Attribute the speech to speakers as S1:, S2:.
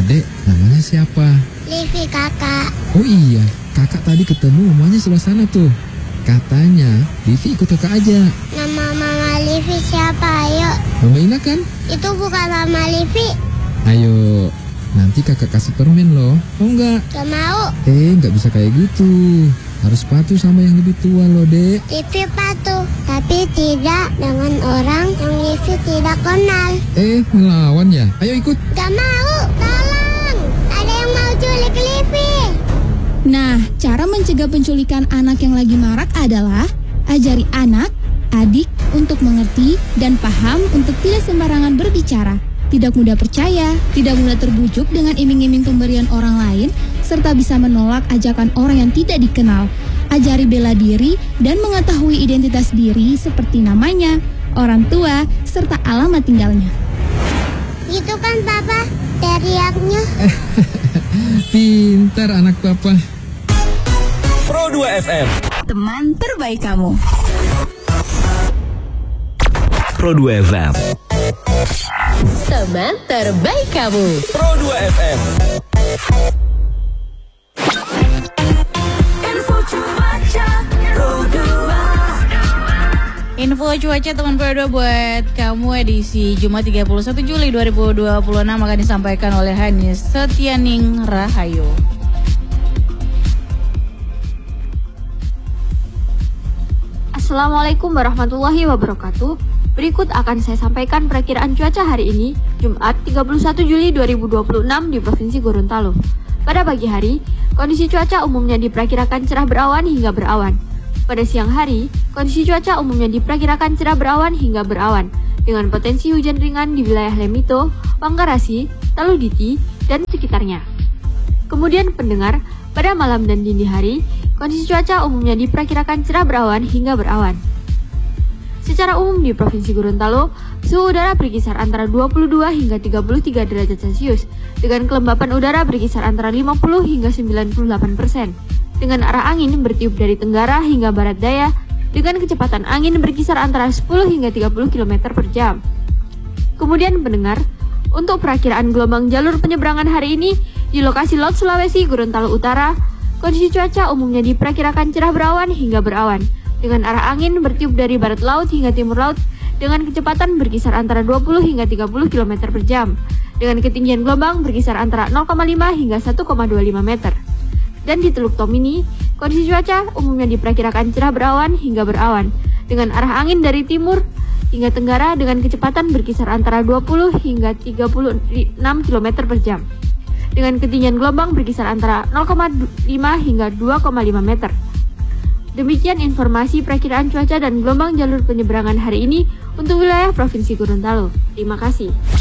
S1: Dek, namanya siapa?
S2: Livi, kakak.
S1: Oh iya, kakak tadi ketemu mamanya sebelah sana tuh. Katanya Livi ikut kakak aja.
S2: Nama mama Livi siapa? Ayo.
S1: Mama Ina kan?
S2: Itu bukan mama Livi.
S1: Ayo, nanti kakak kasih permen loh. Mau nggak?
S2: Gak mau.
S1: Nggak bisa kayak gitu. Harus patuh sama yang lebih tua loh, Dek.
S2: Livi patuh, tapi tidak dengan orang yang Livi tidak kenal.
S1: Ngelawan ya? Ayo ikut.
S2: Gak mau, tolong. Ada yang mau culik Livi.
S3: Nah, cara mencegah penculikan anak yang lagi marak adalah ajari anak, adik untuk mengerti dan paham untuk tidak sembarangan berbicara, tidak mudah percaya, tidak mudah terbujuk dengan iming-iming pemberian orang lain, serta bisa menolak ajakan orang yang tidak dikenal. Ajari bela diri dan mengetahui identitas diri seperti namanya, orang tua, serta alamat tinggalnya.
S2: Gitu kan papa, teriaknya.
S1: Pintar anak papa.
S4: Pro 2 FM,
S3: Teman terbaik kamu.
S4: Pro 2 FM,
S5: Teman terbaik kamu.
S4: Pro 2 FM.
S6: Info cuaca teman Pro 2 buat kamu edisi Jumat 31 Juli 2026 akan disampaikan oleh Hanis Setianing Rahayu.
S7: Assalamualaikum warahmatullahi wabarakatuh. Berikut akan saya sampaikan perakiraan cuaca hari ini, Jumat 31 Juli 2026 di Provinsi Gorontalo. Pada pagi hari, kondisi cuaca umumnya diperkirakan cerah berawan hingga berawan. Pada siang hari, kondisi cuaca umumnya diperkirakan cerah berawan hingga berawan, dengan potensi hujan ringan di wilayah Lemito, Panggarasi, Taluditi, dan sekitarnya. Kemudian pendengar, pada malam dan dini hari, kondisi cuaca umumnya diperkirakan cerah berawan hingga berawan. Secara umum di Provinsi Gorontalo, suhu udara berkisar antara 22 hingga 33 derajat Celcius, dengan kelembapan udara berkisar antara 50 hingga 98%, dengan arah angin bertiup dari tenggara hingga barat daya, dengan kecepatan angin berkisar antara 10 hingga 30 km per jam. Kemudian pendengar, untuk perakiraan gelombang jalur penyeberangan hari ini, di lokasi Laut Sulawesi Gorontalo Utara, kondisi cuaca umumnya diperkirakan cerah berawan hingga berawan, dengan arah angin bertiup dari barat laut hingga timur laut, dengan kecepatan berkisar antara 20 hingga 30 km per jam, dengan ketinggian gelombang berkisar antara 0,5 hingga 1,25 meter. Dan di Teluk Tomini, kondisi cuaca umumnya diperkirakan cerah berawan hingga berawan, dengan arah angin dari timur hingga tenggara dengan kecepatan berkisar antara 20 hingga 36 km per jam, dengan ketinggian gelombang berkisar antara 0,5 hingga 2,5 meter. Demikian informasi perakiraan cuaca dan gelombang jalur penyeberangan hari ini untuk wilayah Provinsi Gorontalo. Terima kasih.